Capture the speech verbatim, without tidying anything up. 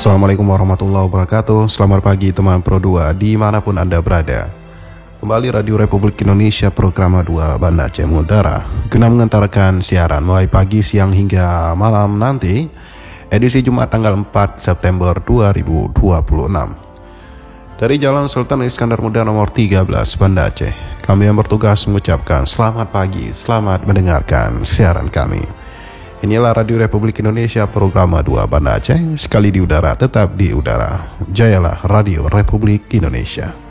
Assalamualaikum warahmatullahi wabarakatuh. Selamat pagi teman Pro dua dimanapun Anda berada. Kembali Radio Republik Indonesia program dua Banda Aceh Mudara guna mengantarkan siaran mulai pagi, siang hingga malam nanti, edisi Jumat tanggal empat September dua ribu dua puluh enam dari Jalan Sultan Iskandar Muda nomor tiga belas Banda Aceh. Kami yang bertugas mengucapkan selamat pagi, selamat mendengarkan siaran kami. Inilah Radio Republik Indonesia program dua Banda Aceh, sekali di udara tetap di udara. Jayalah Radio Republik Indonesia.